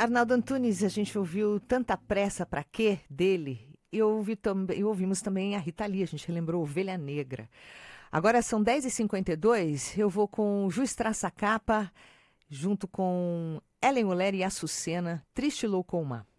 Arnaldo Antunes, a gente ouviu Tanta Pressa Pra Quê dele. E ouvimos também a Rita Lee, a gente relembrou Ovelha Negra. Agora são 10h52, eu vou com Juiz Traça Capa, junto com Ellen Muller e Açucena, Triste Loucou Má.